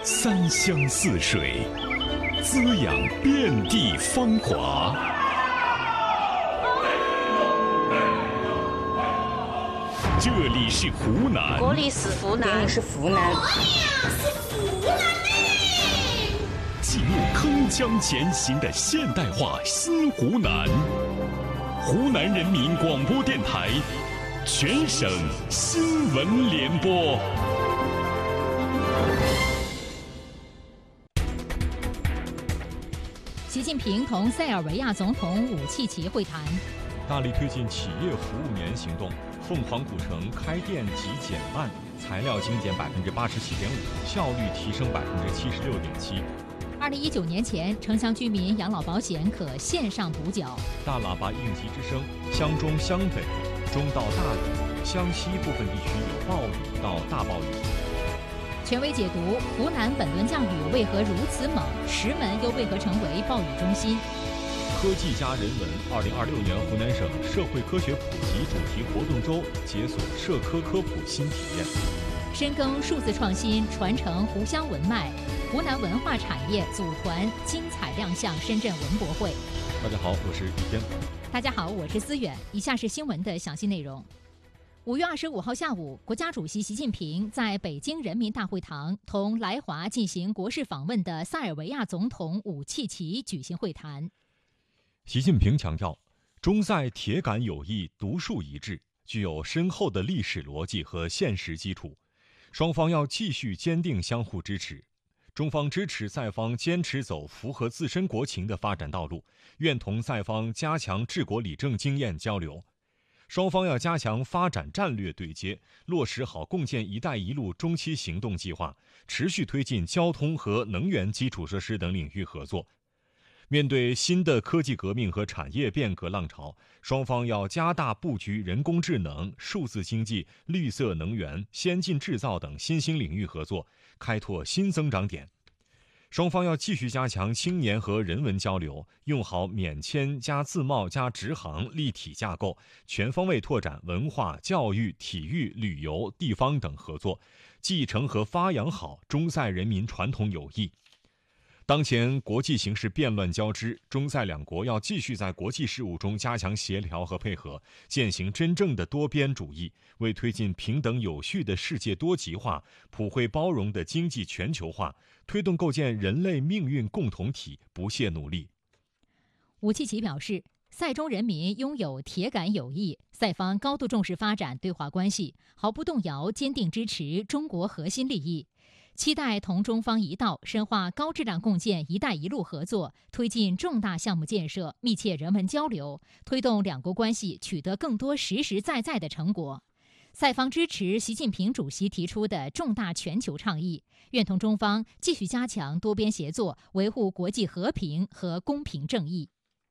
三湘四水，滋养遍地芳华。这里是湖南， 这里是湖南， 这里是湖南， 记录铿锵前行的现代化新湖南。湖南人民广播电台全省新闻联播。 习近平同塞尔维亚总统武契奇会谈， 大力推进企业服务年行动，凤凰古城开店即减半，材料精简87.5%，效率提升76.7%。 2019年前，城乡居民养老保险可线上补缴。 大喇叭应急之声，湘中湘北中到大雨，湘西部分地区有暴雨到大暴雨。 权威解读：湖南本轮降雨为何如此猛？石门又为何成为暴雨中心？ 科技加人文，2026年湖南省社会科学普及主题活动周解锁社科科普新体验。 深耕数字创新，传承湖湘文脉。湖南文化产业组团精彩亮相深圳文博会。 大家好，我是一天。 大家好，我是思远。以下是新闻的详细内容。5月25号下午，国家主席习近平在北京人民大会堂同来华进行国事访问的塞尔维亚总统武契奇举行会谈。 习近平强调，中塞铁杆友谊独树一帜，具有深厚的历史逻辑和现实基础，双方要继续坚定相互支持。中方支持塞方坚持走符合自身国情的发展道路，愿同塞方加强治国理政经验交流。双方要加强发展战略对接，落实好共建“一带一路”中期行动计划，持续推进交通和能源基础设施等领域合作。面对新的科技革命和产业变革浪潮，双方要加大布局人工智能、数字经济、绿色能源、先进制造等新兴领域合作，开拓新增长点。双方要继续加强青年和人文交流，用好免签加自贸加直航立体架构，全方位拓展文化、教育、体育、旅游、地方等合作，继承和发扬好中塞人民传统友谊。当前国际形势变乱交织，中塞两国要继续在国际事务中加强协调和配合，践行真正的多边主义，为推进平等有序的世界多极化、普惠包容的经济全球化，推动构建人类命运共同体不懈努力。 武契奇表示，塞中人民拥有铁杆友谊，塞方高度重视发展对华关系，毫不动摇坚定支持中国核心利益，期待同中方一道深化高质量共建“一带一路”合作，推进重大项目建设，密切人文交流，推动两国关系取得更多实实在在的成果。塞方支持习近平主席提出的重大全球倡议，愿同中方继续加强多边协作，维护国际和平和公平正义。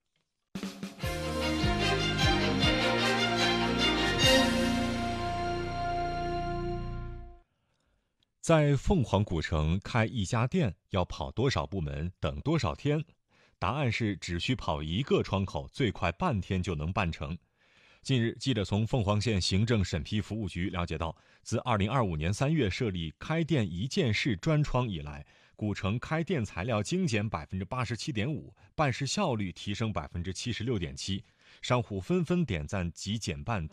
在凤凰古城开一家店要跑多少部门，等多少天？答案是只需跑一个窗口，最快半天就能办成。近日，记者从凤凰县行政审批服务局了解到，自2025年3月设立开店一件事专窗以来，古城开店材料精简87.5%，办事效率提升76.7%，商户纷纷点赞即减半